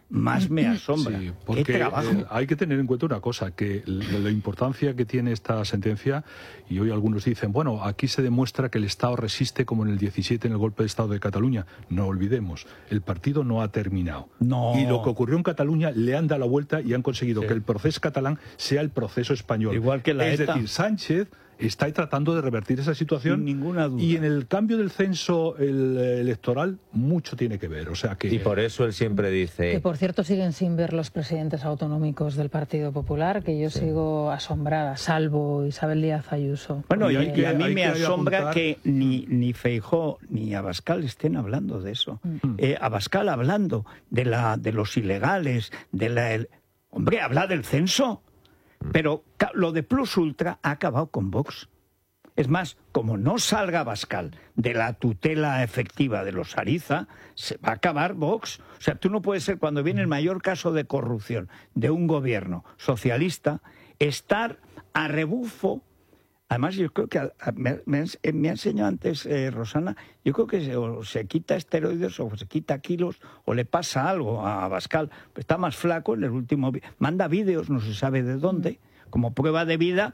más me asombra. Sí, porque hay que tener en cuenta una cosa, que la importancia que tiene esta sentencia, y hoy algunos dicen, bueno, aquí se demuestra que el Estado resiste como en el 17 en el golpe de Estado de Cataluña. No olvidemos, el partido no ha terminado. No. Y lo que ocurrió en Cataluña le han dado la vuelta y han conseguido que el proceso catalán sea el proceso español. Igual que la Es ETA. decir, Sánchez está tratando de revertir esa situación. Sin ninguna duda. Y en el cambio del censo electoral mucho tiene que ver. O sea que... Y por eso él siempre dice... Que por cierto siguen sin ver los presidentes autonómicos del Partido Popular, que yo sigo asombrada, salvo Isabel Díaz Ayuso. Bueno, y a mí me asombra que ni Feijóo ni Abascal estén hablando de eso. Abascal hablando de los ilegales, hombre, habla del censo. Pero lo de Plus Ultra ha acabado con Vox. Es más, como no salga Abascal de la tutela efectiva de los Ariza, se va a acabar Vox. O sea, tú no puedes ser, cuando viene el mayor caso de corrupción de un gobierno socialista, estar a rebufo. Además, yo creo que me ha enseñado antes Rosana, yo creo que se quita esteroides o se quita kilos o le pasa algo a Abascal. Está más flaco en el último... Manda vídeos, no se sabe de dónde, como prueba de vida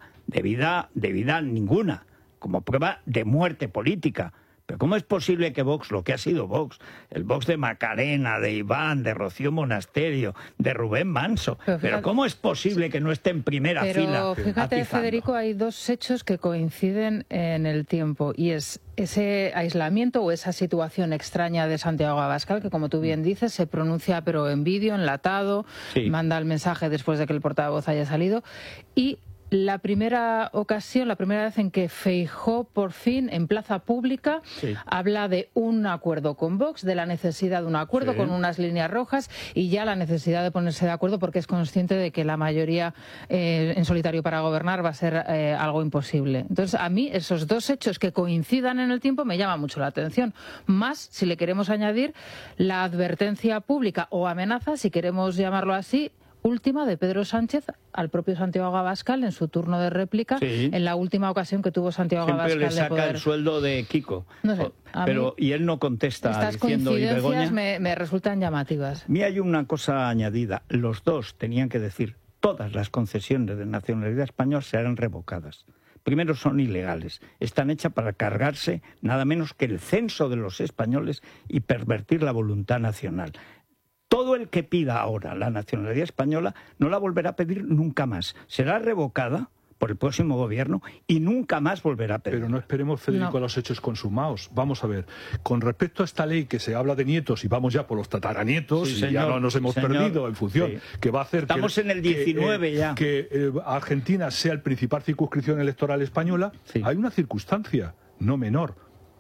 ninguna, como prueba de muerte política. Pero ¿cómo es posible que Vox, lo que ha sido Vox, el Vox de Macarena, de Iván, de Rocío Monasterio, de Rubén Manso, pero cómo es posible que no esté en primera fila? Pero fíjate, atizando? Federico, hay dos hechos que coinciden en el tiempo, y es ese aislamiento o esa situación extraña de Santiago Abascal, que como tú bien dices, se pronuncia pero en vídeo, enlatado, manda el mensaje después de que el portavoz haya salido, y la primera ocasión, la primera vez en que Feijóo por fin en plaza pública habla de un acuerdo con Vox, de la necesidad de un acuerdo con unas líneas rojas y ya la necesidad de ponerse de acuerdo porque es consciente de que la mayoría en solitario para gobernar va a ser algo imposible. Entonces a mí esos dos hechos que coincidan en el tiempo me llaman mucho la atención. Más si le queremos añadir la advertencia pública o amenaza, si queremos llamarlo así, última de Pedro Sánchez al propio Santiago Abascal en su turno de réplica, en la última ocasión que tuvo Santiago Abascal de poder. Siempre le saca el sueldo de Kiko, no sé, y él no contesta. Estas coincidencias me resultan llamativas. A mí hay una cosa añadida. Los dos tenían que decir, todas las concesiones de nacionalidad española serán revocadas. Primero, son ilegales. Están hechas para cargarse nada menos que el censo de los españoles y pervertir la voluntad nacional. Todo el que pida ahora la nacionalidad española no la volverá a pedir nunca más. Será revocada por el próximo gobierno y nunca más volverá a pedir. Pero no esperemos, Federico, a los hechos consumados. Vamos a ver, con respecto a esta ley que se habla de nietos y vamos ya por los tataranietos, y ya no nos hemos perdido en función, que va a hacer estamos en el 19 ya. Que Argentina sea el principal circunscripción electoral española, hay una circunstancia no menor.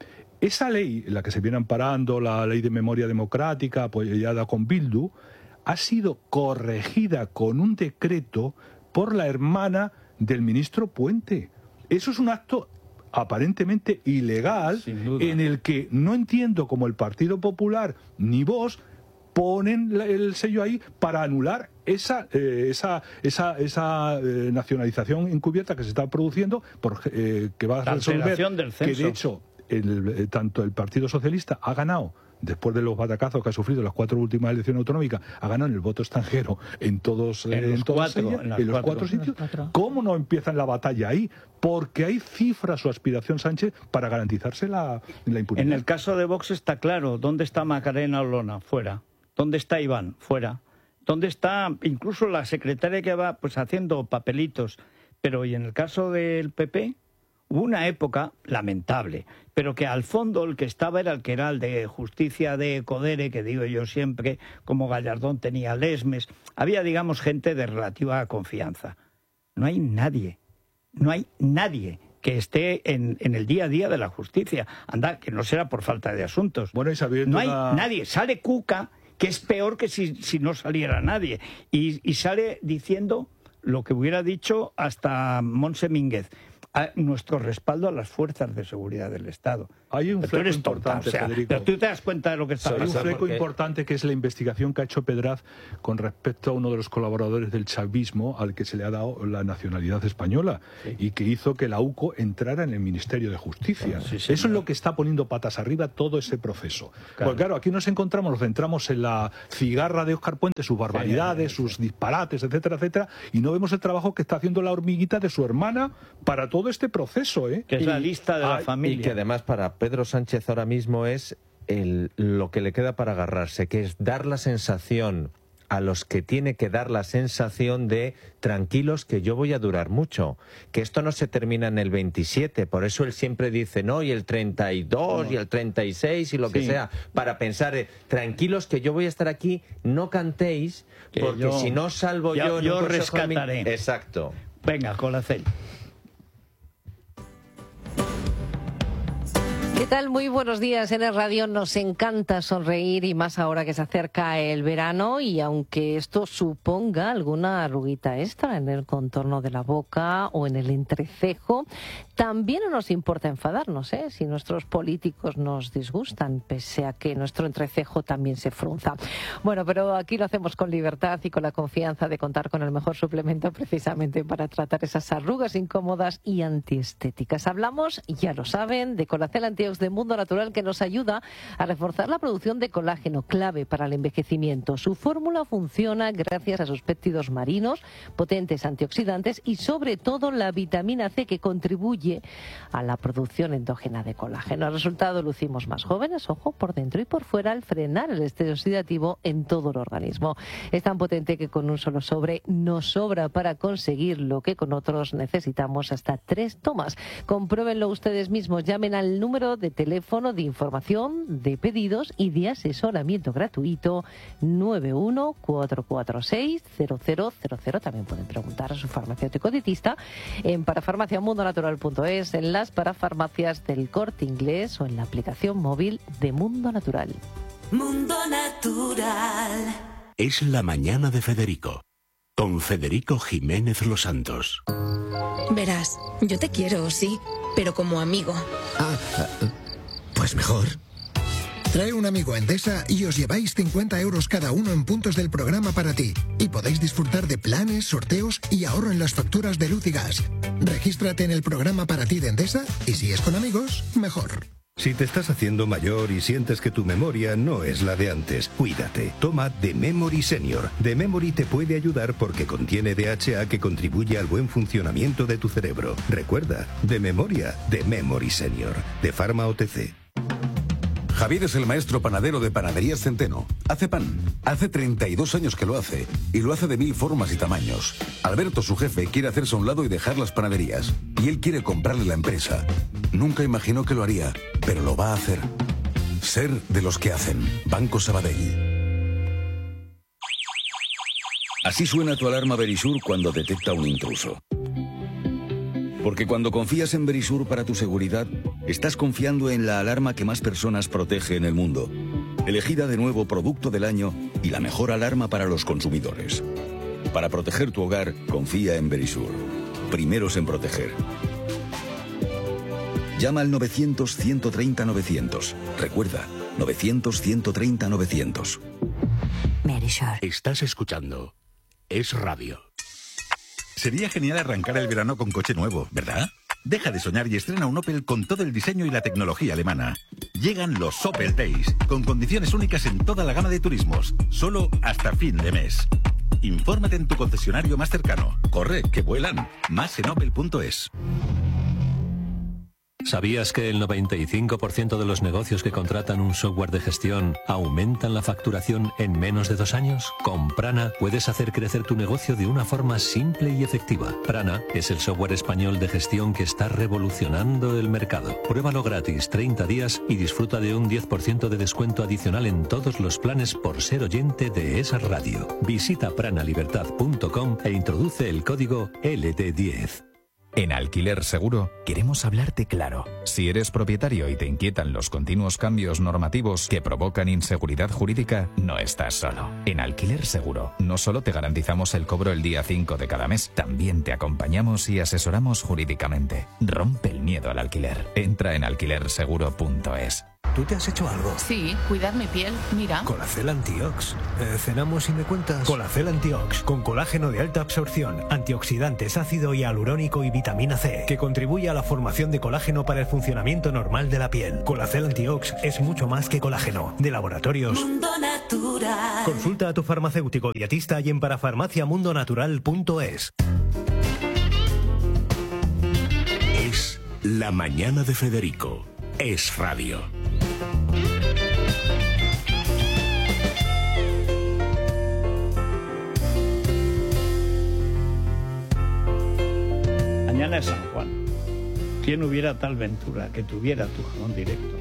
Esa ley, la que se viene amparando, la ley de memoria democrática apoyada con Bildu, ha sido corregida con un decreto por la hermana del ministro Puente. Eso es un acto aparentemente ilegal en el que no entiendo cómo el Partido Popular ni Vox ponen el sello ahí para anular esa nacionalización encubierta que se está produciendo, que va a resolver que de hecho tanto el Partido Socialista ha ganado, después de los batacazos que ha sufrido en las 4 últimas elecciones autonómicas, ha ganado en el voto extranjero en los 4 sitios. ¿Cómo no empiezan la batalla ahí? Porque ahí cifra su aspiración Sánchez para garantizarse la impunidad. En el caso de Vox está claro. ¿Dónde está Macarena Olona? Fuera. ¿Dónde está Iván? Fuera. ¿Dónde está incluso la secretaria que va haciendo papelitos? Pero ¿y en el caso del PP? Hubo una época lamentable, pero que al fondo el que estaba era el de Justicia de Codere, que digo yo siempre, como Gallardón tenía Lesmes. Había, digamos, gente de relativa confianza. No hay nadie que esté en el día a día de la justicia. Anda, que no será por falta de asuntos. Bueno, y sabiendo no hay nadie. Sale Cuca, que es peor que si no saliera nadie. Y sale diciendo lo que hubiera dicho hasta Montse Mínguez. nuestro respaldo a las fuerzas de seguridad del Estado. Hay un fleco importante, Federico. Pero tú te das cuenta de lo que está pasando. Hay un fleco importante que es la investigación que ha hecho Pedraz con respecto a uno de los colaboradores del chavismo al que se le ha dado la nacionalidad española y que hizo que la UCO entrara en el Ministerio de Justicia. Eso es lo que está poniendo patas arriba todo ese proceso. Porque claro, aquí nos centramos en la cigarra de Óscar Puente, sus barbaridades, sus disparates, etcétera, etcétera, y no vemos el trabajo que está haciendo la hormiguita de su hermana para todo este proceso, que es la lista de la familia. Y que además para Pedro Sánchez ahora mismo es lo que le queda para agarrarse, que es dar la sensación a los que tiene que dar la sensación de tranquilos que yo voy a durar mucho, que esto no se termina en el 27, por eso él siempre dice no, y el 32 y el 36 y lo que sea, para pensar tranquilos que yo voy a estar aquí, no cantéis, porque si no salvo yo rescataré. Exacto. Venga, Colacel. ¿Qué tal? Muy buenos días. En el radio nos encanta sonreír y más ahora que se acerca el verano y aunque esto suponga alguna arruguita extra en el contorno de la boca o en el entrecejo, también no nos importa enfadarnos, si nuestros políticos nos disgustan, pese a que nuestro entrecejo también se frunza. Bueno, pero aquí lo hacemos con libertad y con la confianza de contar con el mejor suplemento precisamente para tratar esas arrugas incómodas y antiestéticas. Hablamos, ya lo saben, de Colacel Antiox de Mundo Natural, que nos ayuda a reforzar la producción de colágeno, clave para el envejecimiento. Su fórmula funciona gracias a sus péptidos marinos, potentes antioxidantes y sobre todo la vitamina C, que contribuye a la producción endógena de colágeno. Al resultado, lucimos más jóvenes, ojo, por dentro y por fuera, al frenar el estrés oxidativo en todo el organismo. Es tan potente que con un solo sobre nos sobra para conseguir lo que con otros necesitamos hasta 3 tomas. Compruébenlo ustedes mismos, llamen al número de teléfono de información, de pedidos y de asesoramiento gratuito 914460000. También pueden preguntar a su farmacéutico dietista en parafarmaciamundonatural.es, en las parafarmacias del Corte Inglés o en la aplicación móvil de Mundo Natural. Mundo Natural. Es la mañana de Federico, con Federico Jiménez Los Santos. Verás, yo te quiero, sí, pero como amigo. Pues mejor. Trae un amigo a Endesa y os lleváis 50 euros cada uno en puntos del programa para ti. Y podéis disfrutar de planes, sorteos y ahorro en las facturas de luz y gas. Regístrate en el programa para ti de Endesa y si es con amigos, mejor. Si te estás haciendo mayor y sientes que tu memoria no es la de antes, cuídate. Toma The Memory Senior. The Memory te puede ayudar porque contiene DHA que contribuye al buen funcionamiento de tu cerebro. Recuerda, de memoria, The Memory Senior. De Pharma OTC. Javier es el maestro panadero de Panaderías Centeno. Hace pan. Hace 32 años que lo hace. Y lo hace de 1000 formas y tamaños. Alberto, su jefe, quiere hacerse a un lado y dejar las panaderías. Y él quiere comprarle la empresa. Nunca imaginó que lo haría, pero lo va a hacer. Ser de los que hacen. Banco Sabadell. Así suena tu alarma Verisur cuando detecta un intruso. Porque cuando confías en Verisur para tu seguridad, estás confiando en la alarma que más personas protege en el mundo. Elegida de nuevo Producto del Año y la mejor alarma para los consumidores. Para proteger tu hogar, confía en Verisur. Primeros en proteger. Llama al 900-130-900. Recuerda, 900-130-900. Verisur. Estás escuchando Es Radio. Sería genial arrancar el verano con coche nuevo, ¿verdad? Deja de soñar y estrena un Opel con todo el diseño y la tecnología alemana. Llegan los Opel Days, con condiciones únicas en toda la gama de turismos, solo hasta fin de mes. Infórmate en tu concesionario más cercano. Corre, que vuelan. Más en opel.es. ¿Sabías que el 95% de los negocios que contratan un software de gestión aumentan la facturación en menos de 2 años? Con Prana puedes hacer crecer tu negocio de una forma simple y efectiva. Prana es el software español de gestión que está revolucionando el mercado. Pruébalo gratis 30 días y disfruta de un 10% de descuento adicional en todos los planes por ser oyente de esa radio. Visita pranalibertad.com e introduce el código LT10. En Alquiler Seguro queremos hablarte claro. Si eres propietario y te inquietan los continuos cambios normativos que provocan inseguridad jurídica, no estás solo. En Alquiler Seguro no solo te garantizamos el cobro el día 5 de cada mes, también te acompañamos y asesoramos jurídicamente. Rompe el miedo al alquiler. Entra en alquilerseguro.es. ¿Tú te has hecho algo? Sí, cuidar mi piel, mira. Colacel Antiox. ¿Cenamos y me cuentas? Colacel Antiox, con colágeno de alta absorción, antioxidantes, ácido hialurónico y vitamina C, que contribuye a la formación de colágeno para el funcionamiento normal de la piel. Colacel Antiox es mucho más que colágeno. De Laboratorios Mundo Natural. Consulta a tu farmacéutico dietista y en parafarmaciamundonatural.es. Es La Mañana de Federico. Es radio. Mañana es San Juan. ¿Quién hubiera tal ventura que tuviera tu jamón directo?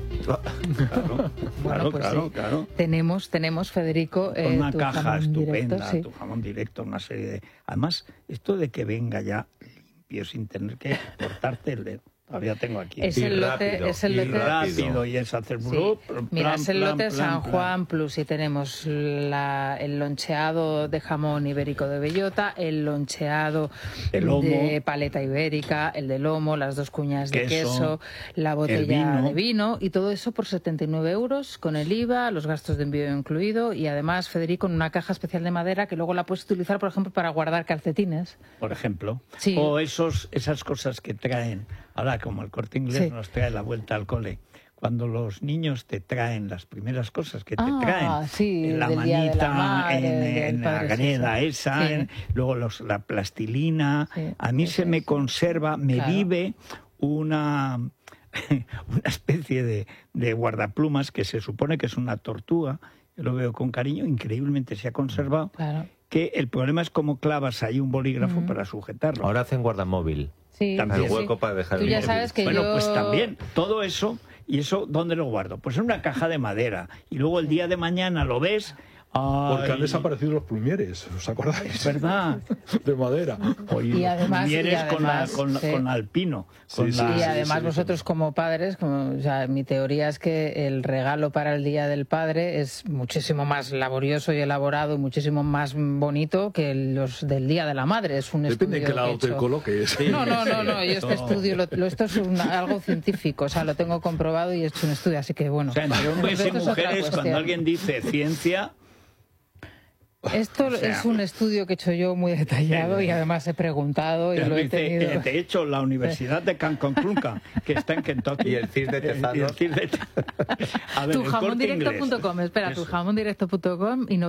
Claro. Tenemos, Federico, con una tu caja jamón estupenda, directo, sí. tu jamón directo, una serie de... Además, esto de que venga ya limpio sin tener que cortarte el dedo. Todavía tengo aquí. Es el lote rápido y es hacer... Sí. Mira, es el lote San Juan Plus y tenemos el loncheado de jamón ibérico de bellota, el loncheado de paleta ibérica, el de lomo, las 2 cuñas de queso, la botella de vino y todo eso por 79 euros con el IVA, los gastos de envío incluido y además, Federico, en una caja especial de madera que luego la puedes utilizar, por ejemplo, para guardar calcetines. Por ejemplo. Sí. O esas cosas que traen... Ahora, como el Corte Inglés nos trae la vuelta al cole, cuando los niños te traen las primeras cosas que te traen, en la manita, en la greda luego la plastilina, a mí se me conserva, vive una especie de guardaplumas que se supone que es una tortuga, yo lo veo con cariño, increíblemente se ha conservado, que el problema es cómo clavas ahí un bolígrafo para sujetarlo. Ahora hacen guardamóvil. Sí, también. El hueco para dejar Tú el ya móvil. sabes que pues también, todo eso, ¿y eso dónde lo guardo? Pues en una caja de madera. Y luego el día de mañana lo ves... Porque han desaparecido los plumieres, ¿os acordáis? Es verdad. De madera. Y además, con alpino. Y además vosotros como padres, mi teoría es que el regalo para el Día del Padre es muchísimo más laborioso y elaborado, muchísimo más bonito que los del Día de la Madre. Es un Depende de qué lado te coloques. No, yo este estudio, esto es algo científico, lo tengo comprobado y he hecho un estudio, así que bueno. O sea, entre hombres y mujeres, cuando alguien dice ciencia... Esto es un estudio que he hecho yo muy detallado y además he preguntado y lo he tenido... De hecho, la Universidad de Cancún, que está en Kentucky... Y el CIR de Tezanos. Tujamondirecto.com, espera, tujamondirecto.com y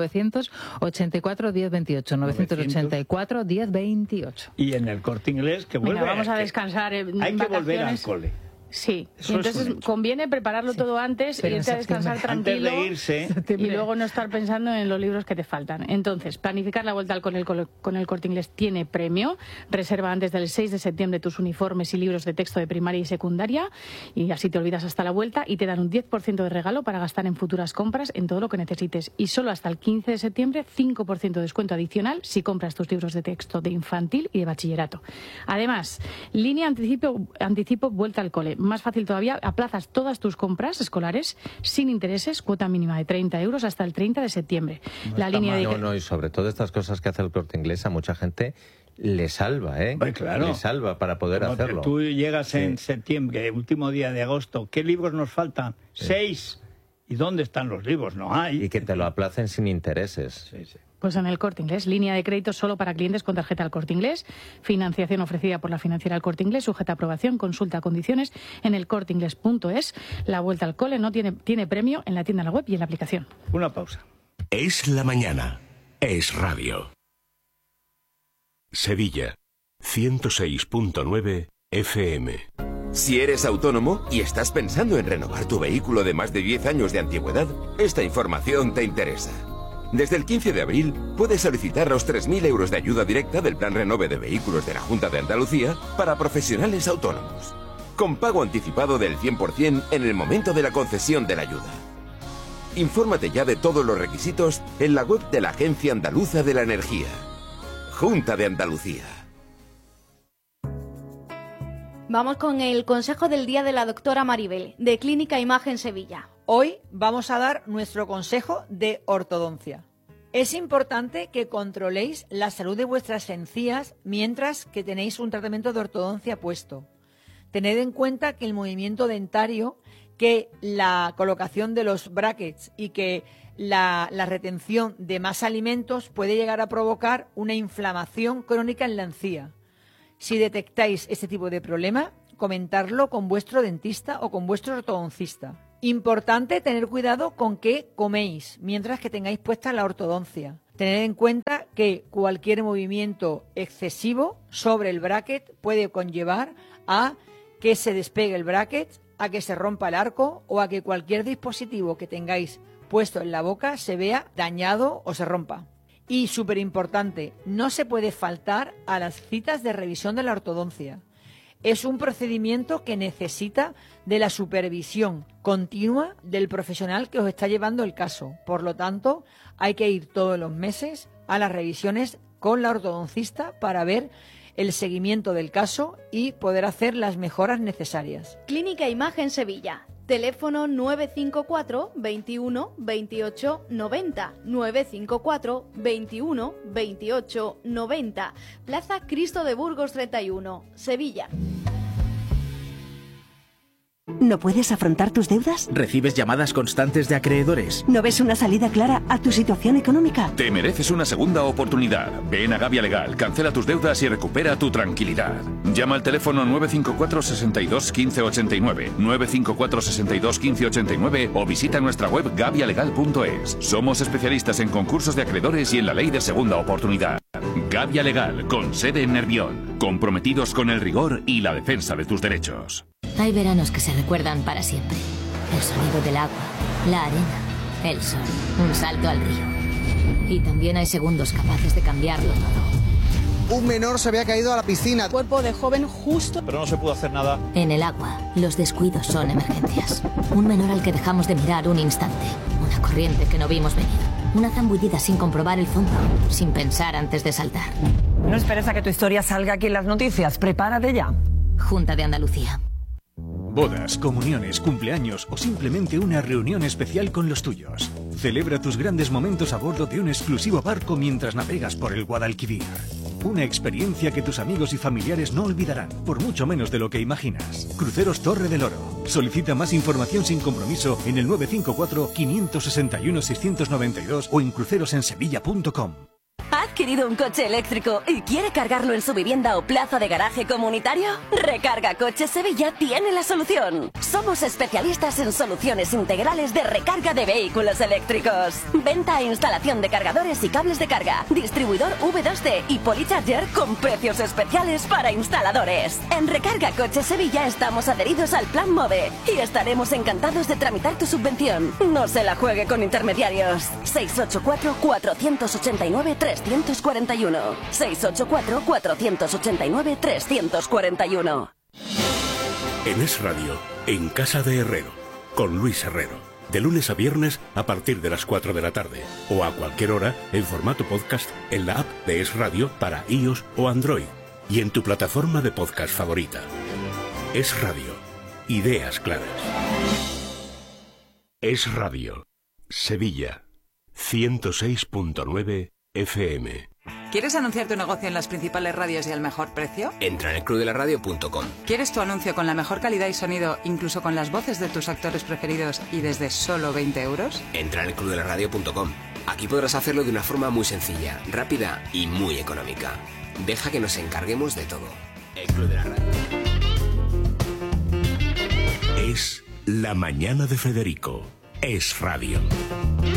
984 1028, 984 1028. Y en el Corte Inglés, que vuelve... Vamos a descansar en Hay que vacaciones. volver al cole. Sí, y entonces conviene prepararlo todo antes, irte a descansar tranquilo y luego no estar pensando en los libros que te faltan. Entonces, planificar la vuelta con el Corte Inglés tiene premio. Reserva antes del 6 de septiembre tus uniformes y libros de texto de primaria y secundaria y así te olvidas hasta la vuelta y te dan un 10% de regalo para gastar en futuras compras en todo lo que necesites. Y solo hasta el 15 de septiembre, 5% de descuento adicional si compras tus libros de texto de infantil y de bachillerato. Además, línea anticipo vuelta al cole. Más fácil todavía, aplazas todas tus compras escolares sin intereses, cuota mínima de 30 euros hasta el 30 de septiembre. Y sobre todo estas cosas que hace el Corte Inglés a mucha gente le salva, Pues claro. Le salva para poder hacerlo. Tú llegas en septiembre, último día de agosto, ¿qué libros nos faltan? 6. ¿Y dónde están los libros? No hay. Y que te lo aplacen sin intereses. Sí. Pues en el Corte Inglés, línea de crédito solo para clientes con tarjeta al Corte Inglés, financiación ofrecida por la financiera al Corte Inglés, sujeta a aprobación, consulta condiciones en el corteinglés.es. La vuelta al cole no tiene premio en la tienda, en la web y en la aplicación. Una pausa. Es la mañana. Es radio. Sevilla, 106.9 FM. Si eres autónomo y estás pensando en renovar tu vehículo de más de 10 años de antigüedad, esta información te interesa. Desde el 15 de abril puedes solicitar los 3.000 euros de ayuda directa del Plan Renove de Vehículos de la Junta de Andalucía para profesionales autónomos, con pago anticipado del 100% en el momento de la concesión de la ayuda. Infórmate ya de todos los requisitos en la web de la Agencia Andaluza de la Energía. Junta de Andalucía. Vamos con el consejo del día de la doctora Maribel, de Clínica Imagen Sevilla. Hoy vamos a dar nuestro consejo de ortodoncia. Es importante que controléis la salud de vuestras encías mientras que tenéis un tratamiento de ortodoncia puesto. Tened en cuenta que el movimiento dentario, que la colocación de los brackets y que la retención de más alimentos puede llegar a provocar una inflamación crónica en la encía. Si detectáis este tipo de problema, comentarlo con vuestro dentista o con vuestro ortodoncista. Importante tener cuidado con qué coméis mientras que tengáis puesta la ortodoncia. Tened en cuenta que cualquier movimiento excesivo sobre el bracket puede conllevar a que se despegue el bracket, a que se rompa el arco o a que cualquier dispositivo que tengáis puesto en la boca se vea dañado o se rompa. Y súper importante, no se puede faltar a las citas de revisión de la ortodoncia. Es un procedimiento que necesita de la supervisión continua del profesional que os está llevando el caso. Por lo tanto, hay que ir todos los meses a las revisiones con la ortodoncista para ver el seguimiento del caso y poder hacer las mejoras necesarias. Clínica Imagen Sevilla. Teléfono 954 21 28 90, 954 21 28 90, Plaza Cristo de Burgos 31, Sevilla. ¿No puedes afrontar tus deudas? ¿Recibes llamadas constantes de acreedores? ¿No ves una salida clara a tu situación económica? Te mereces una segunda oportunidad. Ven a Gavia Legal, cancela tus deudas y recupera tu tranquilidad. Llama al teléfono 954 62 15 89, 954 62 15 89 o visita nuestra web gavialegal.es. Somos especialistas en concursos de acreedores y en la ley de segunda oportunidad. Gavia Legal, con sede en Nervión, comprometidos con el rigor y la defensa de tus derechos. Hay veranos que se recuerdan para siempre. El sonido del agua, la arena, el sol, un salto al río. Y también hay segundos capaces de cambiarlo todo. Un menor se había caído a la piscina. Cuerpo de joven justo. Pero no se pudo hacer nada. En el agua, los descuidos son emergencias. Un menor al que dejamos de mirar un instante. Una corriente que no vimos venir. Una zambullida sin comprobar el fondo, sin pensar antes de saltar. No esperes a que tu historia salga aquí en las noticias. Prepárate ya. Junta de Andalucía. Bodas, comuniones, cumpleaños o simplemente una reunión especial con los tuyos. Celebra tus grandes momentos a bordo de un exclusivo barco mientras navegas por el Guadalquivir. Una experiencia que tus amigos y familiares no olvidarán, por mucho menos de lo que imaginas. Cruceros Torre del Oro. Solicita más información sin compromiso en el 954-561-692 o en crucerosensevilla.com. ¿Ha adquirido un coche eléctrico y quiere cargarlo en su vivienda o plaza de garaje comunitario? Recarga Coches Sevilla tiene la solución. Somos especialistas en soluciones integrales de recarga de vehículos eléctricos. Venta e instalación de cargadores y cables de carga. Distribuidor V2D y Polycharger con precios especiales para instaladores. En Recarga Coches Sevilla estamos adheridos al Plan MOVE y estaremos encantados de tramitar tu subvención. No se la juegue con intermediarios. 684-489-341. 684-489-341. En Es Radio, en Casa de Herrero, con Luis Herrero. De lunes a viernes a partir de las 4 de la tarde. O a cualquier hora en formato podcast en la app de Es Radio para iOS o Android. Y en tu plataforma de podcast favorita. Es Radio. Ideas claras. Es Radio. Sevilla. 106.9 FM. ¿Quieres anunciar tu negocio en las principales radios y al mejor precio? Entra en elclubdelaradio.com. ¿Quieres tu anuncio con la mejor calidad y sonido, incluso con las voces de tus actores preferidos y desde solo 20 euros? Entra en elclubdelaradio.com. Aquí podrás hacerlo de una forma muy sencilla, rápida y muy económica. Deja que nos encarguemos de todo. El Club de la Radio. Es la mañana de Federico. Es Radio.